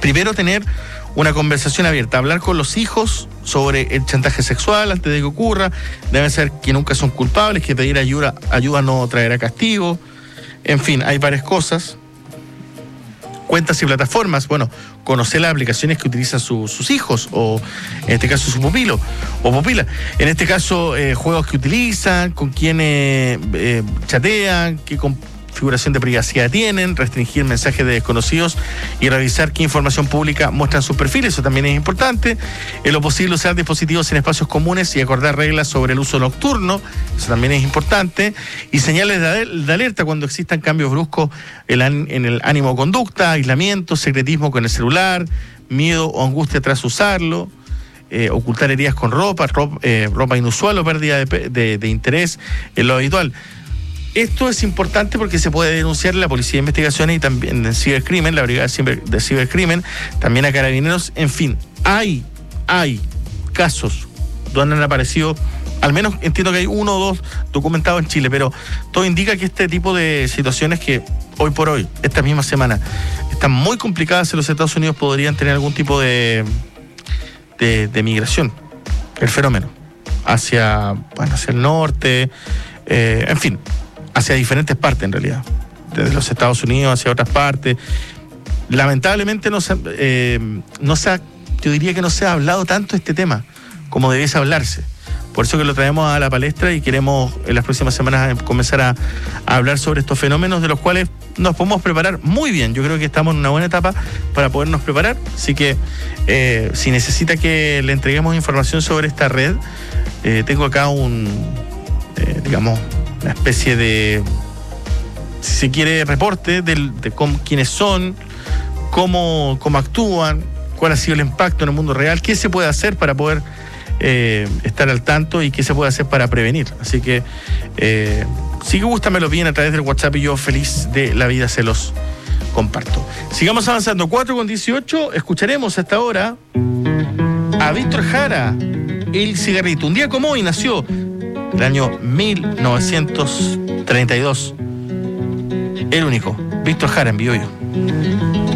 Primero, tener una conversación abierta, hablar con los hijos sobre el chantaje sexual antes de que ocurra. Deben ser que nunca son culpables, que pedir ayuda no traerá castigo. En fin, hay varias cosas. Cuentas y plataformas, bueno, conocer las aplicaciones que utilizan sus hijos, o en este caso su pupilo o pupila. En este caso, juegos que utilizan, con quiénes chatean, qué configuración de privacidad tienen, restringir mensajes de desconocidos y revisar qué información pública muestran sus perfiles. Eso también es importante. En lo posible, usar dispositivos en espacios comunes y acordar reglas sobre el uso nocturno. Eso también es importante. Y señales de alerta cuando existan cambios bruscos en el ánimo o conducta, aislamiento, secretismo con el celular, miedo o angustia tras usarlo. Ocultar heridas con ropa inusual o pérdida de interés en lo habitual. Esto es importante porque se puede denunciar a la Policía de Investigaciones y también en Cibercrimen, la Brigada de Cibercrimen, también a Carabineros. En fin, hay casos donde han aparecido, al menos entiendo que hay 1 o 2 documentados en Chile, pero todo indica que este tipo de situaciones que hoy por hoy, esta misma semana, están muy complicadas en los Estados Unidos, podrían tener algún tipo de migración, el fenómeno, hacia el norte, en fin, hacia diferentes partes en realidad, desde los Estados Unidos hacia otras partes. Lamentablemente yo diría que no se ha hablado tanto de este tema como debiese hablarse. Por eso que lo traemos a la palestra y queremos en las próximas semanas comenzar a hablar sobre estos fenómenos, de los cuales nos podemos preparar muy bien. Yo creo que estamos en una buena etapa para podernos preparar, así que si necesita que le entreguemos información sobre esta red, tengo acá digamos, una especie de, si se quiere, reporte de quiénes son, cómo actúan, cuál ha sido el impacto en el mundo real, qué se puede hacer para poder estar al tanto y qué se puede hacer para prevenir. Así que sí que gústamelo bien a través del WhatsApp y yo feliz de la vida se los comparto. Sigamos avanzando. 4:18, escucharemos hasta ahora a Víctor Jara, El Cigarrito. Un día como hoy nació, el año 1932. El único, Víctor Jara en Biobío.